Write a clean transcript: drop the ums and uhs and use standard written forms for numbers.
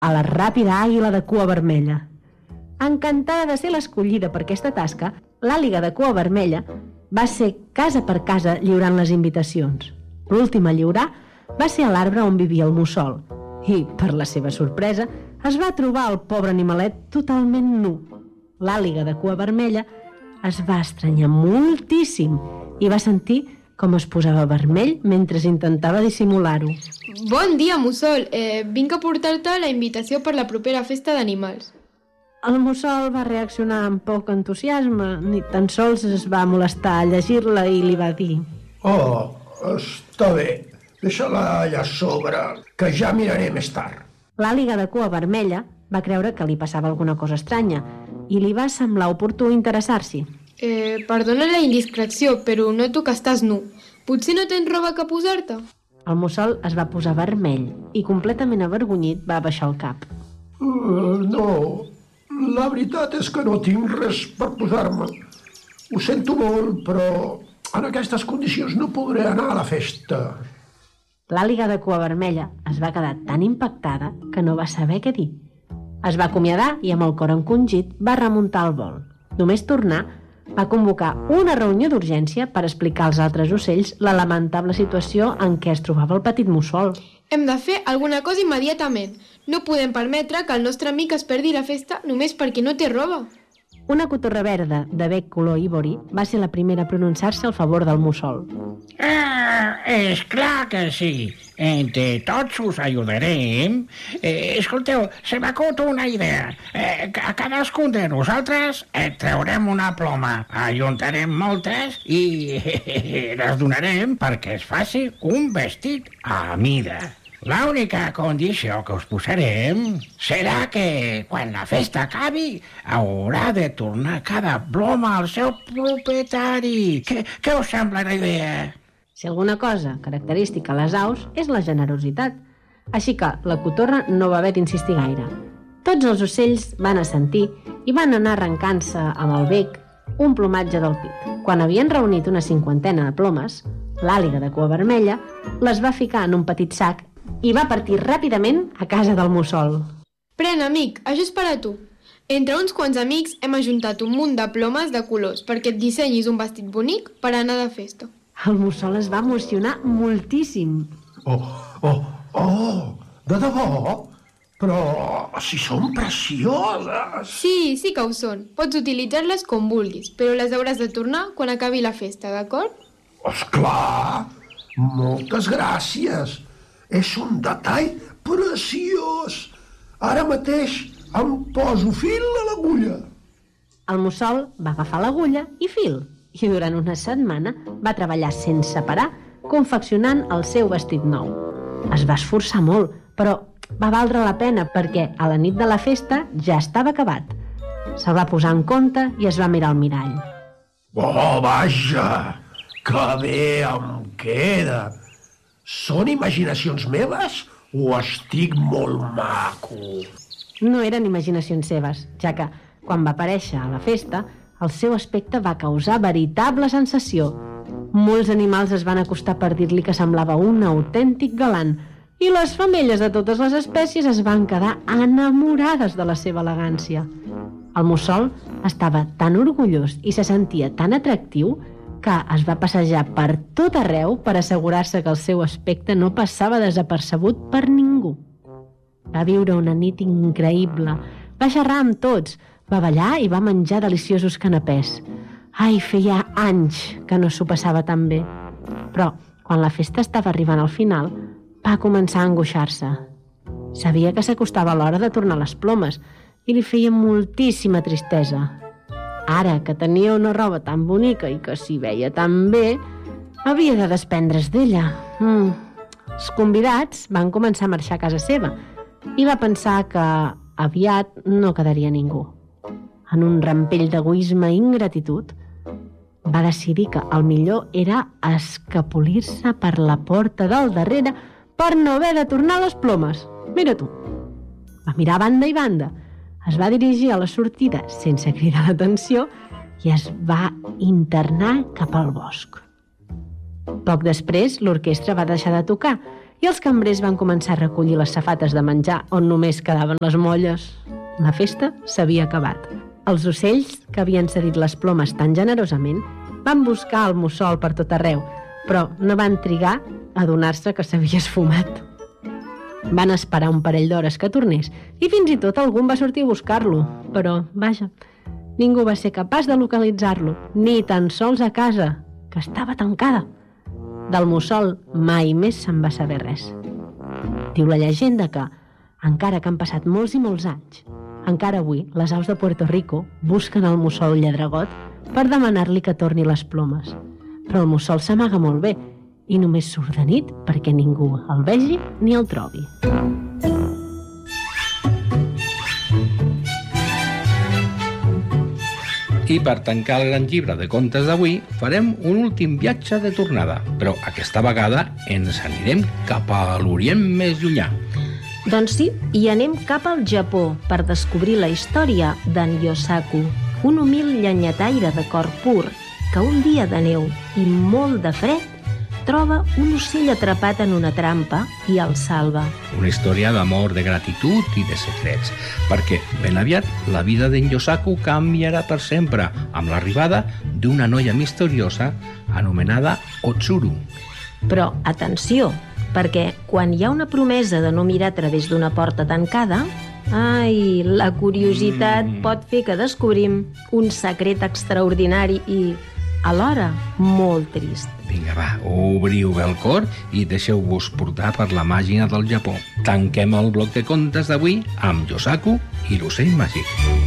a la ràpida àguila de cua vermella. Encantada de ser l'escollida per aquesta tasca, l'àliga de cua vermella va ser casa per casa lliurant les invitacions. L'últim a lliurar va ser a l'arbre on vivia el mussol i, per la seva sorpresa, es va trobar el pobre animalet totalment nu. L'àliga de cua vermella es va estranyar moltíssim i va sentir com es posava vermell mentre intentava dissimular-ho. Bon dia, mussol. Vinc a portar-te la invitació per la propera festa d'animals. El mussol va reaccionar amb poc entusiasme, ni tan sols es va molestar a llegir-la i li va dir: Oh, està bé, deixa-la allà a sobre, que ja miraré més tard. L'àliga de cua vermella va creure que li passava alguna cosa estranya i li va semblar oportú interessar-s'hi. Perdona la indiscreció, però noto que estàs nu. Potser no tens roba que posar-te? El mussol es va posar vermell i, completament avergonyit, va abaixar el cap. No, la veritat és que no tinc res per posar-me. Ho sento molt, però en aquestes condicions no podré anar a la festa. L'àliga de cua vermella es va quedar tan impactada que no va saber què dir. Es va acomiadar i, amb el cor encongit, va remuntar el vol. Només tornar, va convocar una reunió d'urgència per explicar als altres ocells la lamentable situació en què es trobava el petit mussol. Hem de fer alguna cosa immediatament. No podem permetre que el nostre amic es perdi la festa només perquè no té roba. Una cotorra verda de bec color ivori va ser la primera a pronunciar-se al favor del mussol. És clar que sí. Entre tots us ajudarem. Escolteu, se m'acut una idea. A cadascun de nosaltres traurem una ploma. Ajuntarem moltes i les donarem perquè es faci un vestit a mida. L'única condició que us posarem serà que, quan la festa acabi, haurà de tornar cada ploma al seu propietari. Què us sembla la idea? Si alguna cosa característica a les aus és la generositat. Així que la cotorra no va haver d'insistir gaire. Tots els ocells van assentir i van anar arrencant-se amb el bec un plomatge del pit. Quan havien reunit una 50 de plomes, l'àliga de cua vermella les va ficar en un petit sac i va partir ràpidament a casa del mussol. Pren, amic, això és per a tu. Entre uns quants amics hem ajuntat un munt de plomes de colors perquè et dissenyis un vestit bonic per anar de festa. El mussol es va emocionar moltíssim. De debò? Però si són precioses! Sí que ho són. Pots utilitzar-les com vulguis, però les hauràs de tornar quan acabi la festa, d'acord? Esclar! Moltes gràcies! És un detall preciós! Ara mateix em poso fil a l'agulla. El mussol va agafar l'agulla i fil, i durant una setmana va treballar sense parar confeccionant el seu vestit nou. Es va esforçar molt, però va valdre la pena perquè a la nit de la festa ja estava acabat. Se'l va posar en compte i es va mirar al mirall. Oh, vaja! Que bé em queda! Són imaginacions meves o estic molt maco? No eren imaginacions seves, ja que, quan va aparèixer a la festa, el seu aspecte va causar veritable sensació. Molts animals es van acostar per dir-li que semblava un autèntic galant i les femelles de totes les espècies es van quedar enamorades de la seva elegància. El mussol estava tan orgullós i se sentia tan atractiu que es va passejar per tot arreu per assegurar-se que el seu aspecte no passava desapercebut per ningú. Va viure una nit increïble, va xerrar amb tots, va ballar i va menjar deliciosos canapès. Ai, feia anys que no s'ho passava tan bé. Però, quan la festa estava arribant al final, va començar a angoixar-se. Sabia que s'acostava l'hora de tornar les plomes i li feia moltíssima tristesa. Ara que tenia una roba tan bonica i que s'hi veia tan bé, havia de desprendre's d'ella. Els convidats van començar a marxar a casa seva i va pensar que aviat no quedaria ningú. En un rampell d'egoisme i ingratitud, va decidir que el millor era escapolir-se per la porta del darrere per no haver de tornar les plomes. Mira tu. Va mirar a banda i banda, es va dirigir a la sortida sense cridar l'atenció i es va internar cap al bosc. Poc després, l'orquestra va deixar de tocar i els cambrers van començar a recollir les safates de menjar on només quedaven les molles. La festa s'havia acabat. Els ocells, que havien cedit les plomes tan generosament, van buscar el mussol per tot arreu, però no van trigar a adonar-se que s'havia esfumat. Van esperar un parell d'hores que tornés i fins i tot algun va sortir a buscar-lo, però, vaja, ningú va ser capaç de localitzar-lo, ni tan sols a casa, que estava tancada. Del mussol mai més se'n va saber res. Diu la llegenda que, encara que han passat molts i molts anys, encara avui les aus de Puerto Rico busquen el mussol lladregot per demanar-li que torni les plomes. Però el mussol s'amaga molt bé i només surt de nit perquè ningú el vegi ni el trobi. I per tancar el gran llibre de contes d'avui farem un últim viatge de tornada, però aquesta vegada ens anirem cap a l'Orient més llunyà. Doncs sí, i anem cap al Japó per descobrir la història d'en Yosaku, un humil llenyataire de cor pur que un dia de neu i molt de fred troba un ocell atrapat en una trampa i el salva. Una història d'amor, de gratitud i de secrets, perquè ben aviat la vida d'en Yosaku canviarà per sempre amb l'arribada d'una noia misteriosa anomenada Otsuru. Però atenció, perquè quan hi ha una promesa de no mirar a través d'una porta tancada, la curiositat pot fer que descobrim un secret extraordinari i, alhora, molt trist. Vinga, va, obriu bé el cor i deixeu-vos portar per la màgia del Japó. Tanquem el bloc de contes d'avui amb Yosaku i l'ocell màgic.